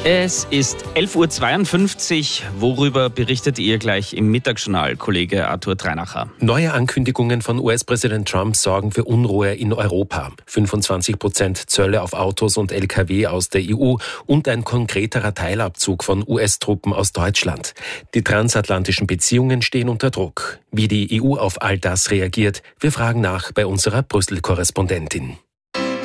Es ist 11.52 Uhr. Worüber berichtet ihr gleich im Mittagsjournal, Kollege Arthur Treinacher? Neue Ankündigungen von US-Präsident Trump sorgen für Unruhe in Europa. 25% Zölle auf Autos und Lkw aus der EU und ein konkreterer Teilabzug von US-Truppen aus Deutschland. Die transatlantischen Beziehungen stehen unter Druck. Wie die EU auf all das reagiert, wir fragen nach bei unserer Brüssel-Korrespondentin.